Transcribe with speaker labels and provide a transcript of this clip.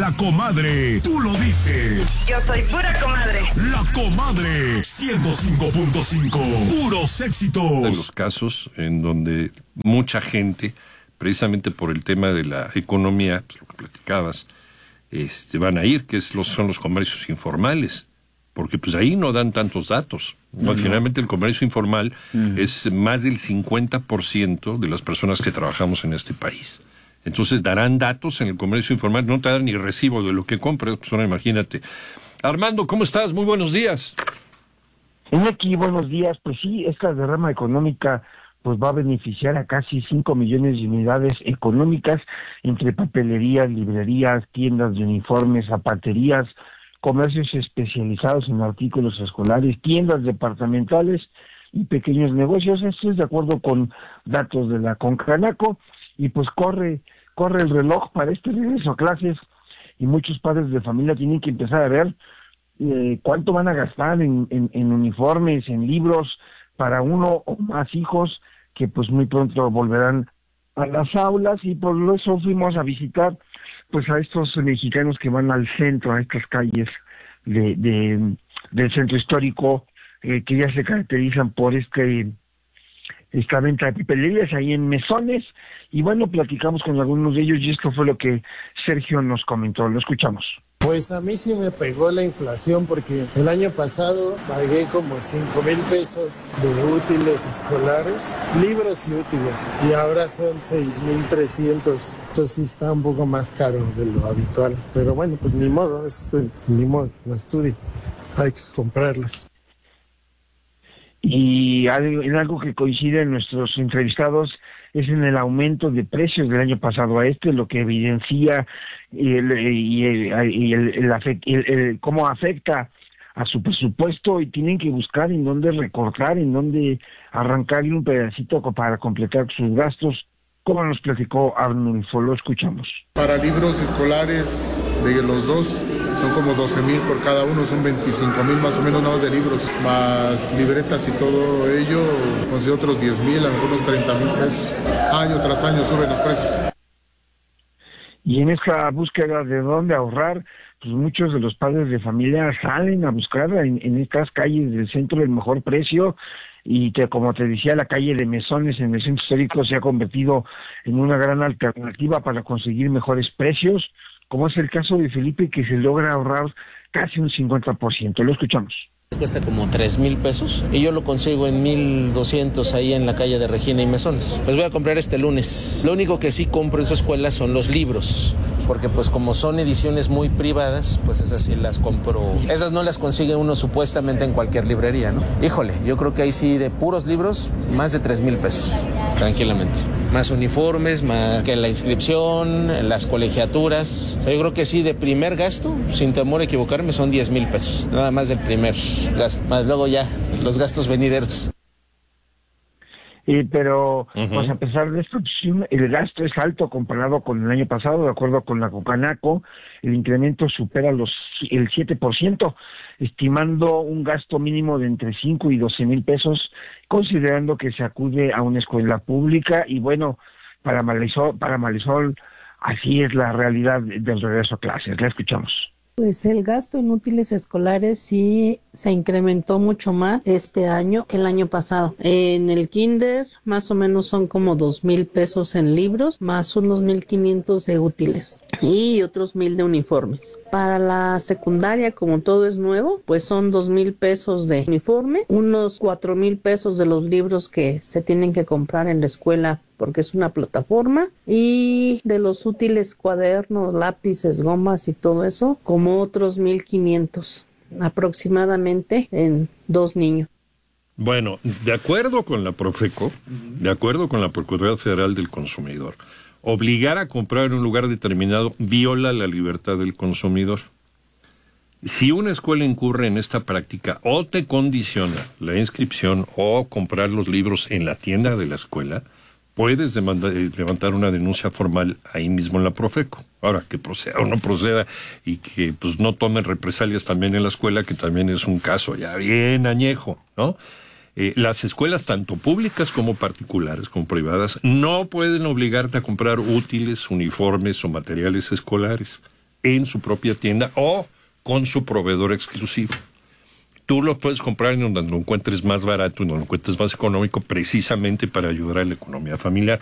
Speaker 1: La Comadre, tú lo dices.
Speaker 2: Yo soy pura comadre.
Speaker 1: La Comadre, 105.5, puros éxitos.
Speaker 3: De los casos en donde mucha gente, precisamente por el tema de la economía, pues lo que platicabas, van a ir, son los comercios informales, porque pues ahí no dan tantos datos. No. Finalmente el comercio informal es más del 50% de las personas que trabajamos en este país. Entonces darán datos en el comercio informal, no te dan ni recibo de lo que compras, pues ahora imagínate. Armando, ¿cómo estás? Muy buenos días.
Speaker 4: Aquí, buenos días. Pues sí, esta derrama económica pues va a beneficiar a casi 5 millones de unidades económicas entre papelerías, librerías, tiendas de uniformes, zapaterías, comercios especializados en artículos escolares, tiendas departamentales y pequeños negocios. Esto es de acuerdo con datos de la Concanaco, y pues corre el reloj para este regreso a clases, y muchos padres de familia tienen que empezar a ver cuánto van a gastar en uniformes, en libros para uno o más hijos que pues muy pronto volverán a las aulas, y por eso fuimos a visitar pues a estos mexicanos que van al centro, a estas calles del centro histórico, que ya se caracterizan por esta venta de papelerías ahí en mesones. Y bueno, platicamos con algunos de ellos y esto fue lo que Sergio nos comentó. Lo escuchamos.
Speaker 5: Pues a mí sí me pegó la inflación porque el año pasado pagué como 5,000 pesos de útiles escolares, libros y útiles, y ahora son 6,300. Entonces sí está un poco más caro de lo habitual, pero bueno, pues ni modo, no estudie, hay que comprarlos.
Speaker 4: Y en algo que coincide en nuestros entrevistados es en el aumento de precios del año pasado a lo que evidencia cómo afecta a su presupuesto, y tienen que buscar en dónde recortar, en dónde arrancarle un pedacito para completar sus gastos, como nos platicó Arnulfo. Lo escuchamos.
Speaker 6: Para libros escolares de los dos son como 12,000 por cada uno, son 25,000 más o menos nada más de libros, más libretas y todo ello, con otros 10,000, algunos 30,000 pesos. Año tras año suben los precios.
Speaker 4: Y en esta búsqueda de dónde ahorrar, pues muchos de los padres de familia salen a buscar en estas calles del centro el mejor precio, y que, como te decía, la calle de Mesones en el centro histórico se ha convertido en una gran alternativa para conseguir mejores precios, como es el caso de Felipe, que se logra ahorrar casi un 50%. Lo escuchamos.
Speaker 7: Cuesta como 3,000 pesos y yo lo consigo en 1,200 ahí en la calle de Regina y Mesones. Los voy a comprar este lunes. Lo único que sí compro en su escuela son los libros, porque pues como son ediciones muy privadas, pues esas sí las compro. Esas no las consigue uno supuestamente en cualquier librería, ¿no? Híjole, yo creo que ahí sí de puros libros, más de 3,000 pesos, tranquilamente. Más uniformes, más que la inscripción, las colegiaturas. O sea, yo creo que sí, de primer gasto, sin temor a equivocarme, son 10,000 pesos. Nada más del primer gasto. Más luego ya, los gastos venideros.
Speaker 4: Pero pues a pesar de esto, el gasto es alto comparado con el año pasado. De acuerdo con la Concanaco, el incremento supera el 7%, estimando un gasto mínimo de entre 5 y 12,000 pesos, considerando que se acude a una escuela pública. Y bueno, para Marisol, así es la realidad del regreso a clases. La escuchamos.
Speaker 8: Pues el gasto en útiles escolares sí se incrementó mucho más este año que el año pasado. En el kinder más o menos son como 2,000 pesos en libros, más unos 1,500 de útiles y otros 1,000 de uniformes. Para la secundaria, como todo es nuevo, pues son 2,000 pesos de uniforme, unos 4,000 pesos de los libros que se tienen que comprar en la escuela porque es una plataforma, y de los útiles, cuadernos, lápices, gomas y todo eso, como otros 1,500 aproximadamente en 2 niños.
Speaker 3: Bueno, de acuerdo con la Profeco, de acuerdo con la Procuraduría Federal del Consumidor, obligar a comprar en un lugar determinado viola la libertad del consumidor. Si una escuela incurre en esta práctica o te condiciona la inscripción o comprar los libros en la tienda de la escuela, puedes levantar una denuncia formal ahí mismo en la Profeco. Ahora, que proceda o no proceda y que pues no tomen represalias también en la escuela, que también es un caso ya bien añejo, ¿no? Las escuelas, tanto públicas como particulares, como privadas, no pueden obligarte a comprar útiles, uniformes o materiales escolares. en su propia tienda o con su proveedor exclusivo. Tú lo puedes comprar en donde lo encuentres más barato, en donde lo encuentres más económico, precisamente para ayudar a la economía familiar.